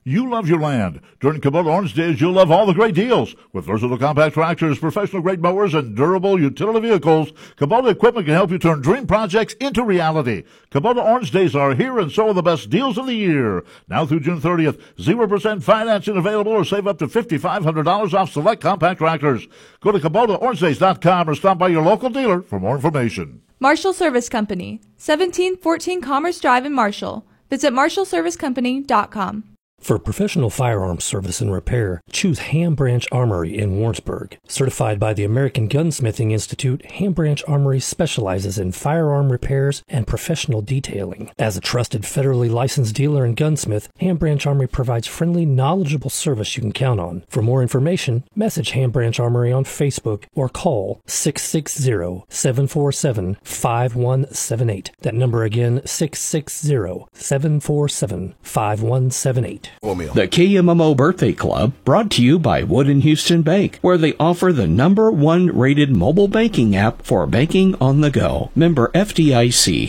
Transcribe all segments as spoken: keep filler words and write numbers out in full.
You love your land. During Kubota Orange Days, you'll love all the great deals. With versatile compact tractors, professional-grade mowers, and durable utility vehicles, Kubota equipment can help you turn dream projects into reality. Kubota Orange Days are here, and so are the best deals of the year. Now through June thirtieth, zero percent financing available, or save up to five thousand five hundred dollars off select compact tractors. Go to Kubota Orange Days dot com or stop by your local dealer for more information. Marshall Service Company, seventeen fourteen Commerce Drive in Marshall. Visit marshall service company dot com. For professional firearms service and repair, choose Ham Branch Armory in Warrensburg. Certified by the American Gunsmithing Institute, Ham Branch Armory specializes in firearm repairs and professional detailing. As a trusted federally licensed dealer and gunsmith, Ham Branch Armory provides friendly, knowledgeable service you can count on. For more information, message Ham Branch Armory on Facebook or call six six zero, seven four seven, five one seven eight. That number again, six six zero, seven four seven, five one seven eight. The K M M O Birthday Club, brought to you by Wood and Houston Bank, where they offer the number one rated mobile banking app for banking on the go. Member F D I C.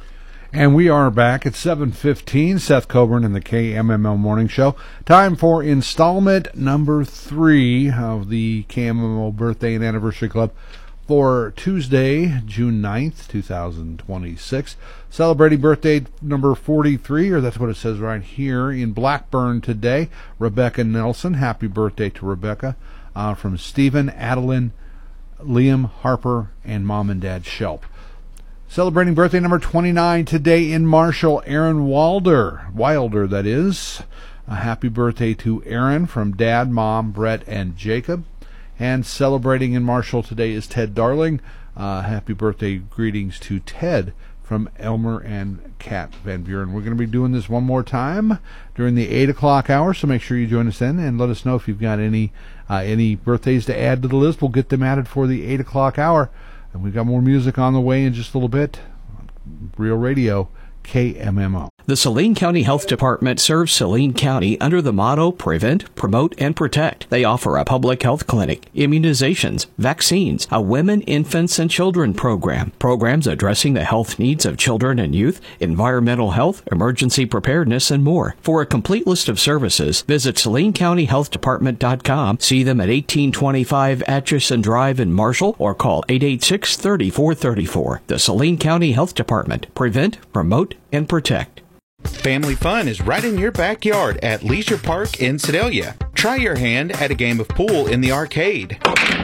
And we are back at seven fifteen. Seth Coburn in the K M M L Morning Show. Time for installment number three of the K M M L Birthday and Anniversary Club for Tuesday, June ninth, twenty twenty-six. Celebrating birthday number forty-three, or that's what it says right here, in Blackburn today. Rebecca Nelson. Happy birthday to Rebecca. Uh, from Stephen, Adeline, Liam, Harper, and Mom and Dad Shelp. Celebrating birthday number twenty-nine today in Marshall, Aaron Wilder. Wilder, that is. A happy birthday to Aaron from Dad, Mom, Brett, and Jacob. And celebrating in Marshall today is Ted Darling. Uh, happy birthday greetings to Ted from Elmer and Kat Van Buren. We're going to be doing this one more time during the eight o'clock hour, so make sure you join us then and let us know if you've got any uh, any birthdays to add to the list. We'll get them added for the eight o'clock hour. And we've got more music on the way in just a little bit. Real Radio, K M M O. The Saline County Health Department serves Saline County under the motto Prevent, Promote, and Protect. They offer a public health clinic, immunizations, vaccines, a women, infants, and children program, programs addressing the health needs of children and youth, environmental health, emergency preparedness, and more. For a complete list of services, visit Saline County Health Department dot com, see them at eighteen twenty-five Atchison Drive in Marshall, or call eight eight six, three four three four. The Saline County Health Department. Prevent, Promote, and Protect. Family fun is right in your backyard at Leisure Park in Sedalia. Try your hand at a game of pool in the arcade.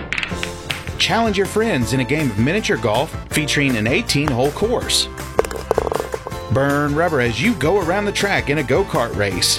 Challenge your friends in a game of miniature golf featuring an eighteen-hole course. Burn rubber as you go around the track in a go-kart race.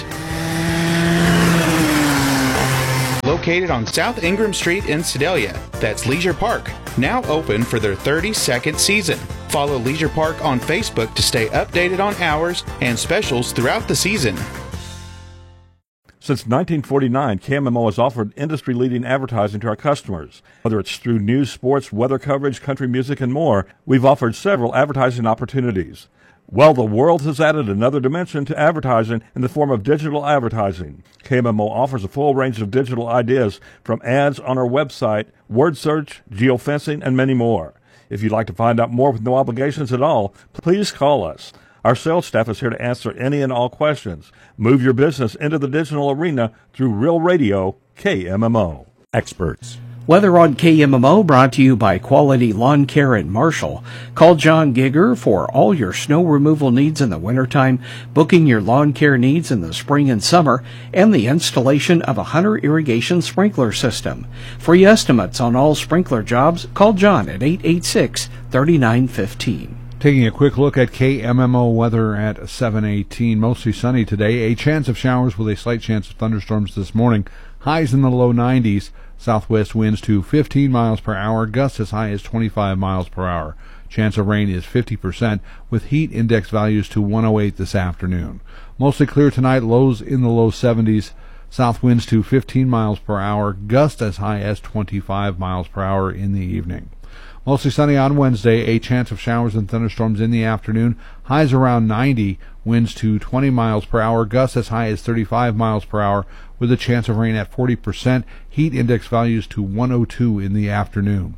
Located on South Ingram Street in Sedalia, that's Leisure Park, now open for their thirty-second season. Follow Leisure Park on Facebook to stay updated on hours and specials throughout the season. Since nineteen forty-nine, K M M O has offered industry-leading advertising to our customers. Whether it's through news, sports, weather coverage, country music, and more, we've offered several advertising opportunities. Well, the world has added another dimension to advertising in the form of digital advertising. K M M O offers a full range of digital ideas, from ads on our website, word search, geofencing, and many more. If you'd like to find out more with no obligations at all, please call us. Our sales staff is here to answer any and all questions. Move your business into the digital arena through Real Radio, K M M O. Experts. Weather on K M M O brought to you by Quality Lawn Care in Marshall. Call John Gigger for all your snow removal needs in the wintertime, booking your lawn care needs in the spring and summer, and the installation of a Hunter irrigation sprinkler system. Free estimates on all sprinkler jobs, call John at eight eight six, three nine one five. Taking a quick look at K M M O weather at seven eighteen. Mostly sunny today. A chance of showers with a slight chance of thunderstorms this morning. Highs in the low nineties. Southwest winds to fifteen miles per hour, gusts as high as twenty-five miles per hour. Chance of rain is fifty percent, with heat index values to one oh eight this afternoon. Mostly clear tonight, lows in the low seventies. South winds to fifteen miles per hour, gusts as high as twenty-five miles per hour in the evening. Mostly sunny on Wednesday, a chance of showers and thunderstorms in the afternoon. Highs around ninety, winds to twenty miles per hour, gusts as high as thirty-five miles per hour, with a chance of rain at forty percent, heat index values to one oh two in the afternoon.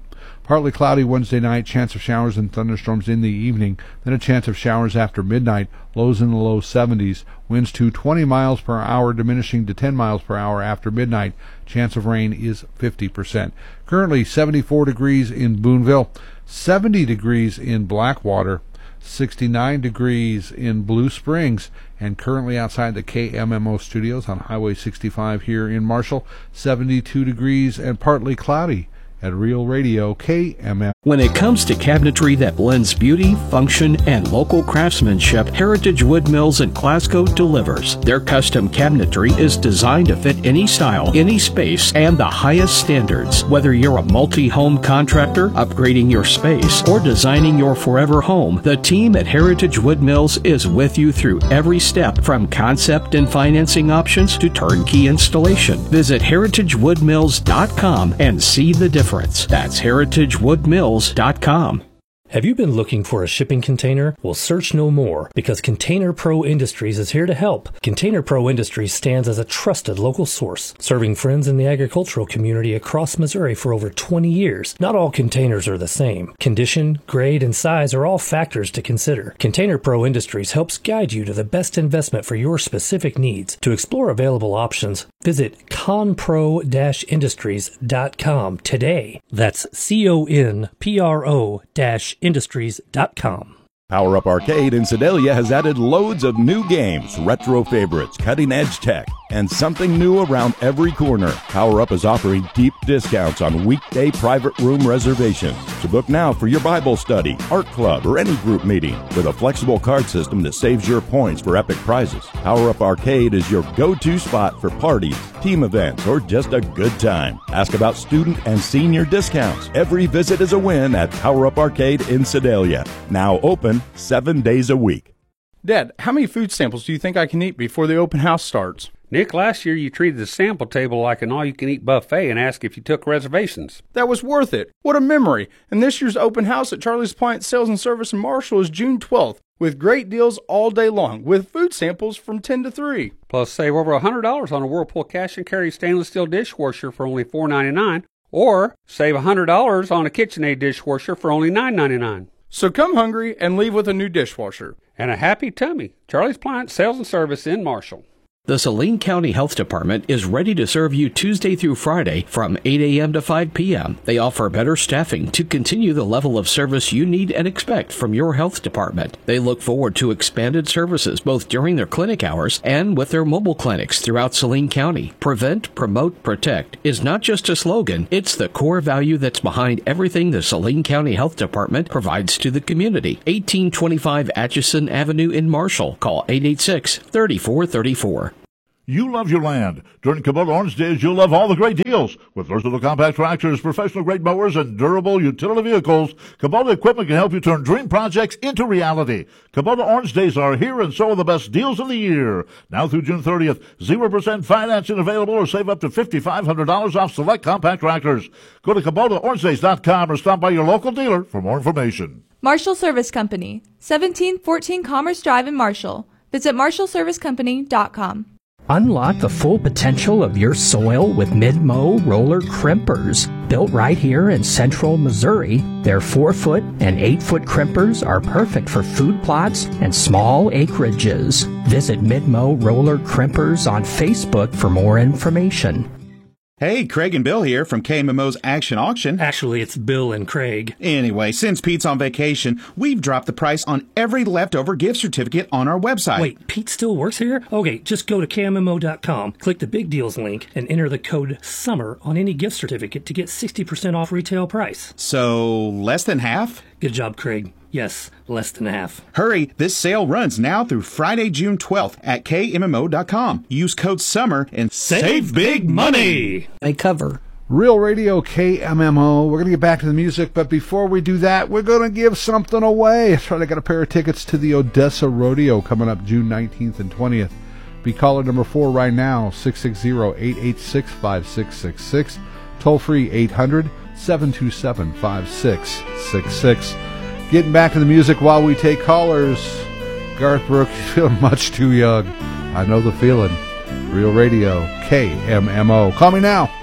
Partly cloudy Wednesday night, chance of showers and thunderstorms in the evening, then a chance of showers after midnight, lows in the low seventies, winds to twenty miles per hour, diminishing to ten miles per hour after midnight. Chance of rain is fifty percent. Currently seventy-four degrees in Boonville, seventy degrees in Blackwater, sixty-nine degrees in Blue Springs, and currently outside the K M M O studios on Highway sixty-five here in Marshall, seventy-two degrees and partly cloudy at Real Radio K M M. When it comes to cabinetry that blends beauty, function, and local craftsmanship, Heritage Wood Mills in Glasgow delivers. Their custom cabinetry is designed to fit any style, any space, and the highest standards. Whether you're a multi-home contractor, upgrading your space, or designing your forever home, the team at Heritage Wood Mills is with you through every step, from concept and financing options to turnkey installation. Visit heritage wood mills dot com and see the difference. That's heritage wood mills dot com. Have you been looking for a shipping container? Well, search no more, because Container Pro Industries is here to help. Container Pro Industries stands as a trusted local source, serving friends in the agricultural community across Missouri for over twenty years. Not all containers are the same. Condition, grade, and size are all factors to consider. Container Pro Industries helps guide you to the best investment for your specific needs. To explore available options, visit conpro dash industries dot com today. That's C O N P R O dash industries dot com. Power Up Arcade in Sedalia has added loads of new games, retro favorites, cutting-edge tech, and something new around every corner. Power Up is offering deep discounts on weekday private room reservations. So book now for your Bible study, art club, or any group meeting with a flexible card system that saves your points for epic prizes. Power Up Arcade is your go-to spot for parties, team events, or just a good time. Ask about student and senior discounts. Every visit is a win at Power Up Arcade in Sedalia. Now open seven days a week. Dad, how many food samples do you think I can eat before the open house starts? Nick, last year you treated the sample table like an all-you-can-eat buffet and asked if you took reservations. That was worth it. What a memory. And this year's open house at Charlie's Appliance Sales and Service in Marshall is June twelfth, with great deals all day long, with food samples from ten to three. Plus, save over one hundred dollars on a Whirlpool cash and carry stainless steel dishwasher for only four ninety-nine, or save one hundred dollars on a KitchenAid dishwasher for only nine ninety-nine. So come hungry and leave with a new dishwasher. And a happy tummy. Charlie's Appliance Sales and Service in Marshall. The Saline County Health Department is ready to serve you Tuesday through Friday from eight a.m. to five p.m. They offer better staffing to continue the level of service you need and expect from your health department. They look forward to expanded services both during their clinic hours and with their mobile clinics throughout Saline County. Prevent, promote, protect is not just a slogan, it's the core value that's behind everything the Saline County Health Department provides to the community. eighteen twenty-five Atchison Avenue in Marshall. Call eight eight six, three four three four. You love your land. During Kubota Orange Days, you'll love all the great deals. With versatile compact tractors, professional-grade mowers, and durable utility vehicles, Kubota equipment can help you turn dream projects into reality. Kubota Orange Days are here, and so are the best deals of the year. Now through June thirtieth, zero percent financing available, or save up to five thousand five hundred dollars off select compact tractors. Go to Kubota Orange Days dot com or stop by your local dealer for more information. Marshall Service Company, seventeen fourteen Commerce Drive in Marshall. Visit marshall service company dot com. Unlock the full potential of your soil with Mid-Mow roller crimpers. Built right here in central Missouri, their four-foot and eight-foot crimpers are perfect for food plots and small acreages. Visit Mid-Mow roller crimpers on Facebook for more information. Hey, Craig and Bill here from K M M O's Action Auction. Actually, it's Bill and Craig. Anyway, since Pete's on vacation, we've dropped the price on every leftover gift certificate on our website. Wait, Pete still works here? Okay, just go to K M M O dot com, click the Big Deals link, and enter the code SUMMER on any gift certificate to get sixty percent off retail price. So, less than half? Good job, Craig. Yes, less than half. Hurry, this sale runs now through Friday, June twelfth at K M M O dot com. Use code SUMMER and save, save big money. They cover Real Radio K M M O. We're going to get back to the music, but before we do that, we're going to give something away. That's right, I got a pair of tickets to the Odessa Rodeo coming up June nineteenth and twentieth. Be caller number four right now, six six zero, eight eight six, five six six six. Toll free eight hundred, seven two seven, five six six six. Getting back to the music while we take callers. Garth Brooks, you feel much too young. I know the feeling. Real Radio, K M M O. Call me now.